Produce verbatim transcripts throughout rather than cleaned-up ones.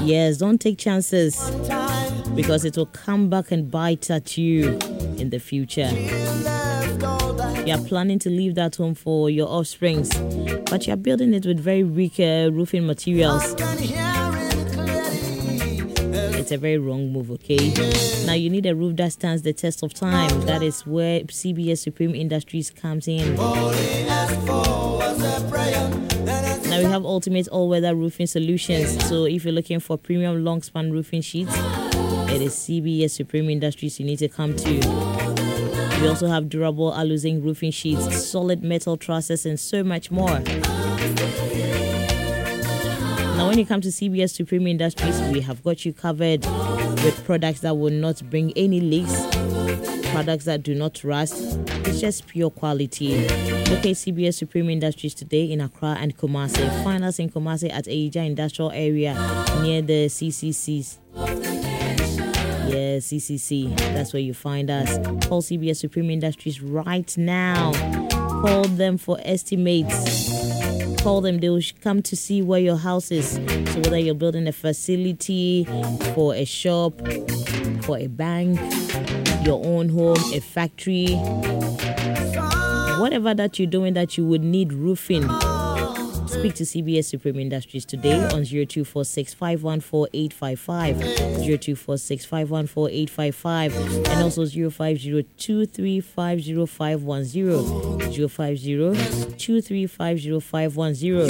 Yes, don't take chances because it will come back and bite at you in the future. You are planning to leave that home for your offsprings, but you are building it with very weak uh, roofing materials. It's a very wrong move, okay? Now you need a roof that stands the test of time. That is where C B S Supreme Industries comes in. Now we have ultimate all-weather roofing solutions. So if you're looking for premium long-span roofing sheets, it is C B S Supreme Industries you need to come to. We also have durable alu-zinc roofing sheets, solid metal trusses, and so much more. Now, when you come to C B S Supreme Industries, we have got you covered with products that will not bring any leaks, products that do not rust. It's just pure quality. Locate C B S Supreme Industries today in Accra and Kumasi. Find us in Kumasi at Eija Industrial Area near the C C Cs. Yeah, C C C. That's where you find us. Call C B S Supreme Industries right now. Call them for estimates. Call them. They will come to see where your house is. So whether you're building a facility for a shop, for a bank, your own home, a factory, whatever that you're doing that you would need roofing, speak to C B S Supreme Industries today on zero two four six, five one four, eight five five, zero two four six, five one four, eight five five, and also zero five zero, two three five zero, five one zero, zero five zero, two three five zero, five one zero.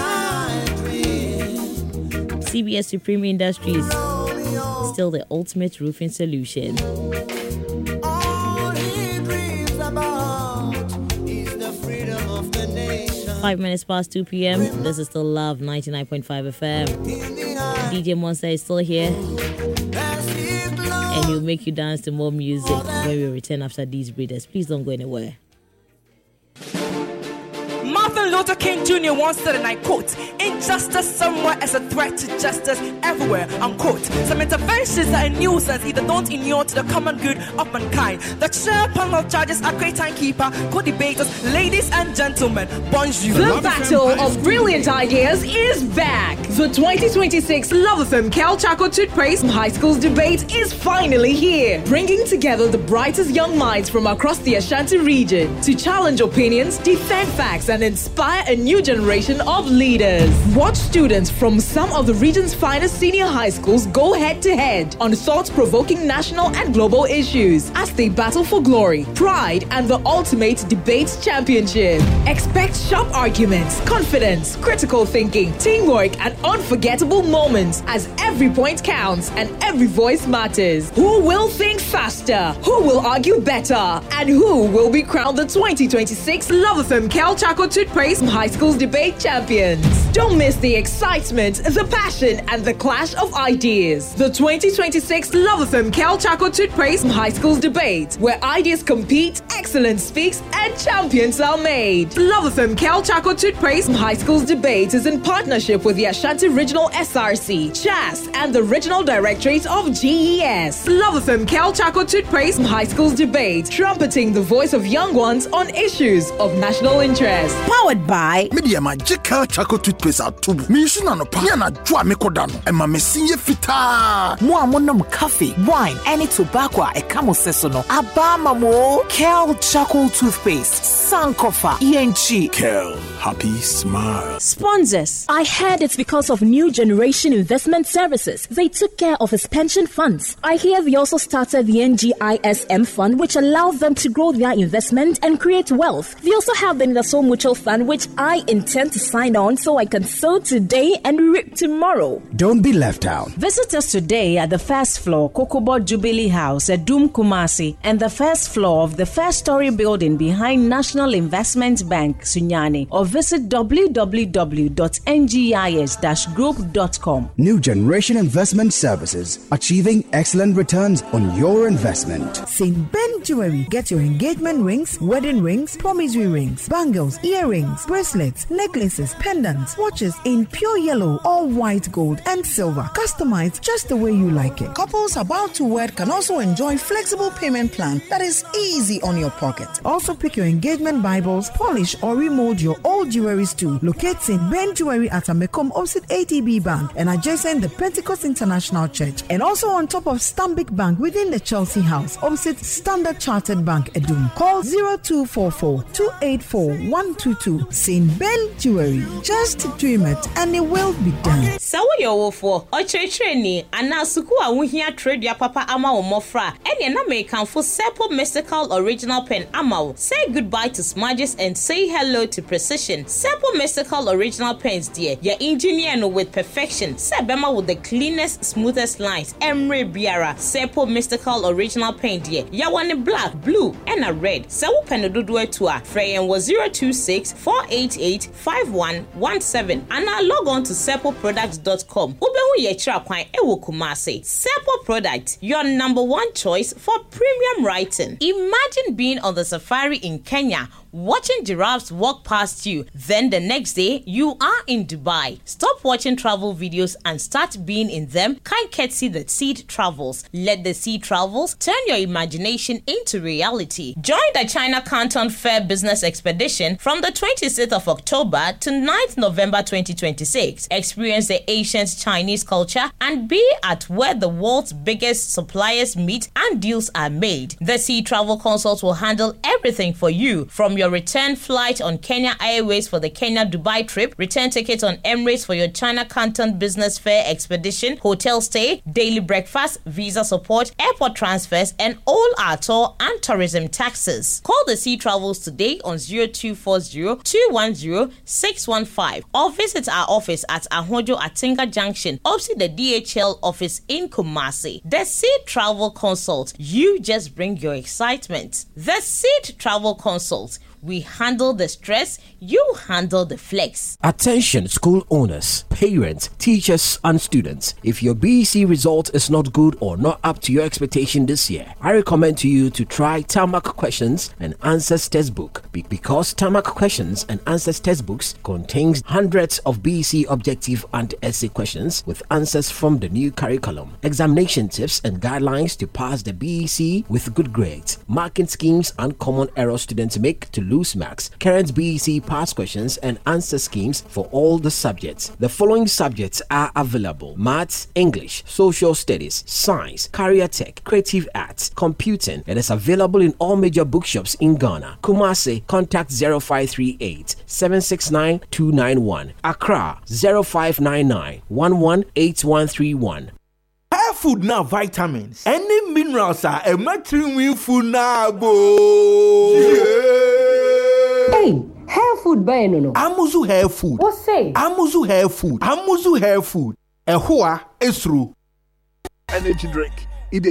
C B S Supreme Industries, still the ultimate roofing solution. Five minutes past two p.m. This is still Love ninety-nine point five F M. D J Monster is still here, and he'll make you dance to more music when we return after these breeders. Please don't go anywhere. Martin Luther King Junior once said, and I quote, "Injustice somewhere is a threat to justice everywhere," unquote. Some interventions are a nuisance, either don't inure to the common good of mankind. The chair panel judges are great timekeeper, co-debaters, ladies and gentlemen, bonjour. The battle of brilliant ideas is back. The twenty twenty-six Love F M Cal Chaco Toothpaste High Schools debate is finally here, bringing together the brightest young minds from across the Ashanti region to challenge opinions, defend facts, and inspire a new generation of leaders. Watch students from some of the region's finest senior high schools go head-to-head on thought-provoking national and global issues as they battle for glory, pride, and the ultimate debate championship. Expect sharp arguments, confidence, critical thinking, teamwork, and unforgettable moments as every point counts and every voice matters. Who will think faster? Who will argue better? And who will be crowned the twenty twenty-six Love F M Cal Chaco Toothpaste High Schools debate champions? Don't miss the excitement, the passion, and the clash of ideas. The twenty twenty-six Love F M Cal Chaco Toothpaste High Schools debate, where ideas compete, excellence speaks, and champions are made. Love F M Cal Chaco Toothpaste High Schools debate is in partnership with the Ashanti Regional S R C, C H A S, and the Regional Directorate of G E S. Love F M Cal Chaco Toothpaste High Schools debate, trumpeting the voice of young ones on issues of national interest. Powered by Media Magical Chaco Toothpaste atubu. Mi yusuna no pa. Yana jua me kodano. Ema me sinye fita. Mo amonom coffee, wine, any tobacco e kamo sesono. Abama mo. Cal Chaco Toothpaste. Sankofa. E N G. Cal. Happy smile. Sponsors. I heard it's because of New Generation Investment Services. They took care of his pension funds. I hear they also started the N G I S M fund, which allows them to grow their investment and create wealth. They also have the Naso Mutual Fund, which I intend to sign on so I can sow today and reap tomorrow. Don't be left out. Visit us today at the first floor, Kokobo Jubilee House at Doom Kumasi, and the first floor of the first story building behind National Investment Bank, Sunyani, or visit w w w dot n g i s dash group dot com. New Generation Investment Services, achieving excellent returns on your investment. Saint Ben Jewelry. Get your engagement rings, wedding rings, promissory rings, bangles, earrings, bracelets, necklaces, pendants, watches in pure yellow or white gold and silver, customized just the way you like it. Couples about to wed can also enjoy flexible payment plan that is easy on your pocket. Also pick your engagement Bibles, polish or remold your old jewelries too. Locates in Ben Jewelry at Amekom opposite A T B Bank and adjacent the Pentecost International Church, and also on top of Stanbic Bank within the Chelsea House opposite Standard Chartered Bank Edum. Call zero two four four, two eight four, one two two. Saint Ben Jewelry. Just dream it and it will be done. So yo for Ochecheni and now suku a wuhia trade ya papa ama omofra and na make for Seppo Mystical Original Pen ama. Say goodbye to smudges and say hello to precision. Seppo Mystical Original Pens dear. Your engineer no with perfection. Sebema with the cleanest, smoothest lines. Emre Biara. Seppo Mystical Original Pen dear. Ya one black, blue and a red. Sewu pen do do it to a Freyen was zero two six, four eight eight, five one one seven and now log on to seppo products dot com. Ubehu ye chira kwan ewo Kumasi. Seppo Product, your number one choice for premium writing. Imagine being on the safari in Kenya, watching giraffes walk past you. Then the next day, you are in Dubai. Stop watching travel videos and start being in them. Can't see the Seed Travels. Let the Seed Travels turn your imagination into reality. Join the China Canton Fair Business Expedition from the twenty-sixth of October to ninth November twenty twenty-six. Experience the ancient Chinese culture and be at where the world's biggest suppliers meet and deals are made. The Seed Travel Consult will handle everything for you, from your return flight on Kenya Airways for the Kenya Dubai trip, return tickets on Emirates for your China Canton Business Fair expedition, hotel stay, daily breakfast, visa support, airport transfers, and all our tour and tourism taxes. Call the Sea Travels today on zero two four zero, two one zero, six one five or visit our office at Ahojo Atinga Junction, opposite the D H L office in Kumasi. The Seed Travel Consult. You just bring your excitement. The Seed Travel Consult. We handle the stress, you handle the flex. Attention school owners, parents, teachers and students. If your B E C result is not good or not up to your expectation this year, I recommend to you to try Tarmac Questions and Answers Textbook, Be- because Tarmac Questions and Answers Textbooks contains hundreds of B E C objective and essay questions with answers from the new curriculum, examination tips and guidelines to pass the B E C with good grades, marking schemes and common errors students make to lose marks, current B E C past questions and answer schemes for all the subjects. The following subjects are available: Maths, English, Social Studies, Science, Career Tech, Creative Arts, Computing. It is available in all major bookshops in Ghana. Kumasi, contact zero five three eight, seven six nine, two nine one. Accra, zero five nine nine, one one eight one three one. Hair food now vitamins. Any minerals are a matrimony food now, bo. Yeah. Hey, hair food by no no. Amuzu hair food. What say? Amuzu hair food. Amuzu hair food. Ehua esru. Energy drink.